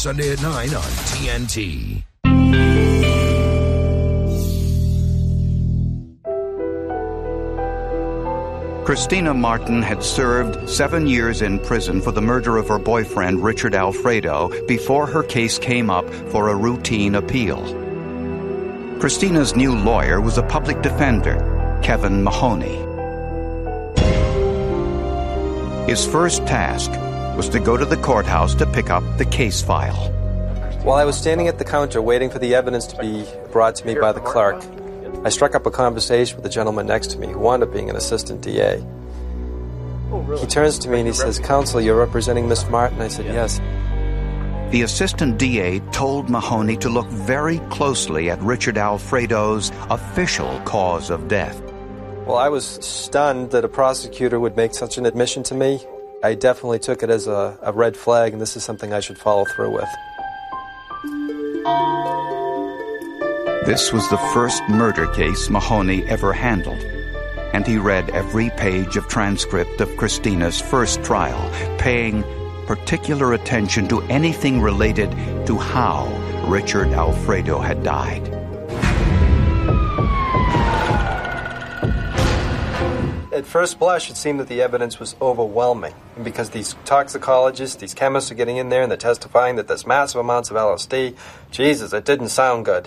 Sunday at 9 on TNT. Christina Martin had served 7 years in prison for the murder of her boyfriend, Richard Alfredo, before her case came up for a routine appeal. Christina's new lawyer was a public defender, Kevin Mahoney. His first task was to go to the courthouse to pick up the case file. While I was standing at the counter waiting for the evidence to be brought to me by the clerk, I struck up a conversation with the gentleman next to me who wound up being an assistant DA. He turns to me and he says, "Counsel, you're representing Miss Martin?" I said, "Yes." The assistant DA told Mahoney to look very closely at Richard Alfredo's official cause of death. Well, I was stunned that a prosecutor would make such an admission to me. I definitely took it as a red flag, and this is something I should follow through with. This was the first murder case Mahoney ever handled, and he read every page of transcript of Christina's first trial, paying particular attention to anything related to how Richard Alfredo had died. At first blush, it seemed that the evidence was overwhelming, and because these toxicologists, these chemists are getting in there and they're testifying that there's massive amounts of LSD, Jesus, it didn't sound good.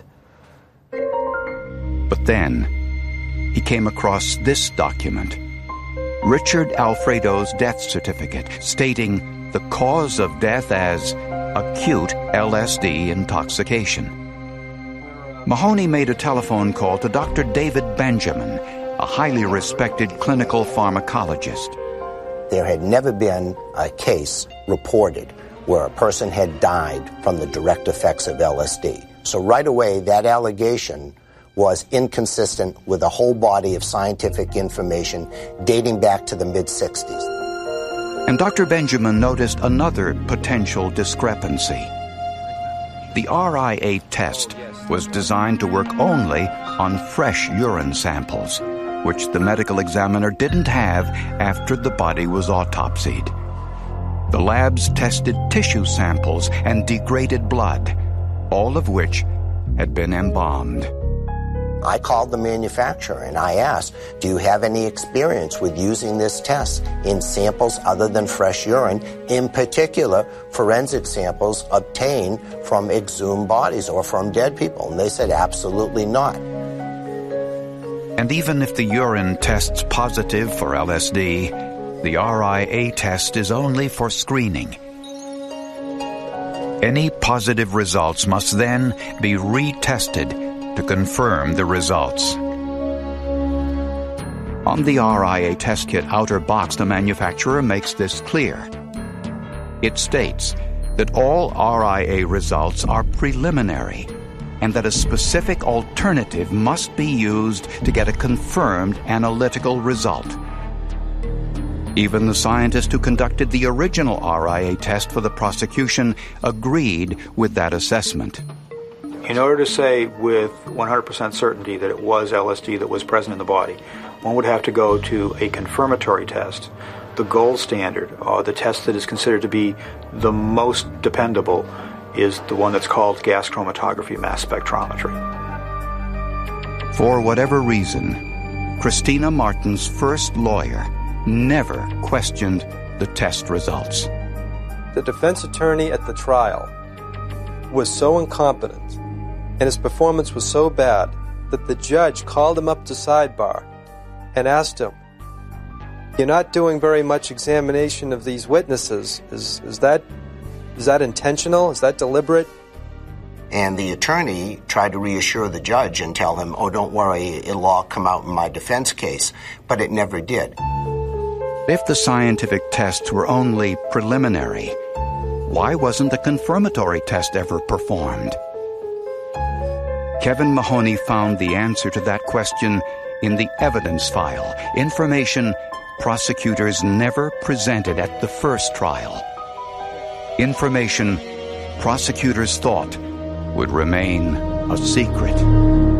But then, he came across this document, Richard Alfredo's death certificate, stating the cause of death as acute LSD intoxication. Mahoney made a telephone call to Dr. David Benjamin, a highly respected clinical pharmacologist. There had never been a case reported where a person had died from the direct effects of LSD. So right away, that allegation was inconsistent with a whole body of scientific information dating back to the mid-60s. And Dr. Benjamin noticed another potential discrepancy. The RIA test was designed to work only on fresh urine samples, which the medical examiner didn't have after the body was autopsied. The labs tested tissue samples and degraded blood, all of which had been embalmed. I called the manufacturer and I asked, do you have any experience with using this test in samples other than fresh urine, in particular forensic samples obtained from exhumed bodies or from dead people? And they said, absolutely not. And even if the urine tests positive for LSD, the RIA test is only for screening. Any positive results must then be retested to confirm the results. On the RIA test kit outer box, the manufacturer makes this clear. It states that all RIA results are preliminary and that a specific alternative must be used to get a confirmed analytical result. Even the scientist who conducted the original RIA test for the prosecution agreed with that assessment. In order to say with 100% certainty that it was LSD that was present in the body, one would have to go to a confirmatory test. The gold standard, the test that is considered to be the most dependable, is the one that's called gas chromatography mass spectrometry. For whatever reason, Christina Martin's first lawyer never questioned the test results. The defense attorney at the trial was so incompetent and his performance was so bad that the judge called him up to sidebar and asked him, "You're not doing very much examination of these witnesses. Is that intentional? Is that deliberate?" And the attorney tried to reassure the judge and tell him, "Oh, don't worry, it'll all come out in my defense case." But it never did. If the scientific tests were only preliminary, why wasn't a confirmatory test ever performed? Kevin Mahoney found the answer to that question in the evidence file, information prosecutors never presented at the first trial. Information prosecutors thought would remain a secret.